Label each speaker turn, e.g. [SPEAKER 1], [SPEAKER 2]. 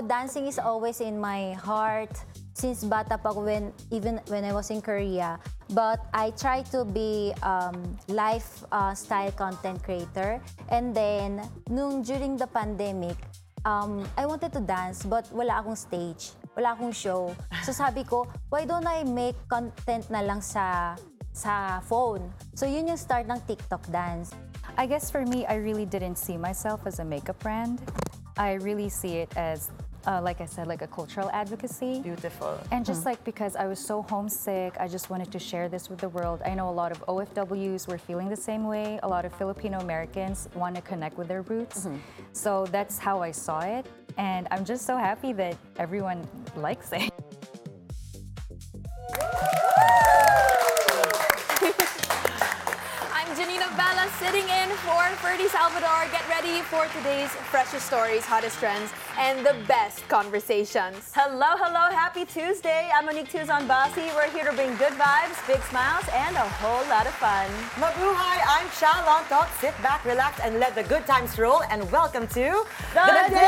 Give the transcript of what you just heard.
[SPEAKER 1] dancing is always in my heart since bata pa ako even when I was in Korea. But I try to be lifestyle content creator. And then, during the pandemic, I wanted to dance but wala akong stage, wala akong show. So sabi ko, why don't I make content na lang sa phone? So yun yung start ng TikTok dance.
[SPEAKER 2] I guess for me, I really didn't see myself as a makeup brand. I really see it as, like I said, like a cultural advocacy.
[SPEAKER 3] Beautiful.
[SPEAKER 2] And just like because I was so homesick, I just wanted to share this with the world. I know a lot of OFWs were feeling the same way. A lot of Filipino Americans want to connect with their roots. So that's how I saw it. And I'm just so happy that everyone likes it.
[SPEAKER 4] I'm Janina Bella sitting in for Ferdy Salvador. Get ready for today's freshest stories, hottest trends, and the best conversations.
[SPEAKER 3] Hello, hello, happy Tuesday. I'm Monique Tuzon Basi. We're here to bring good vibes, big smiles, and a whole lot of fun.
[SPEAKER 5] Mabuhay! I'm Sha Lontok. Sit back, relax, and let the good times roll. And welcome to
[SPEAKER 3] The